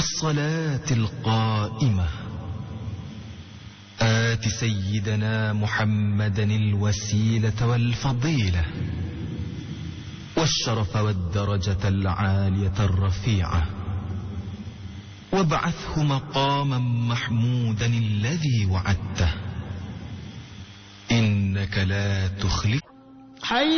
والصلاة القائمة آت سيدنا محمدا الوسيلة والفضيلة والشرف والدرجة العالية الرفيعة وابعثه مقاما محمودا الذي وعدته إنك لا تخلف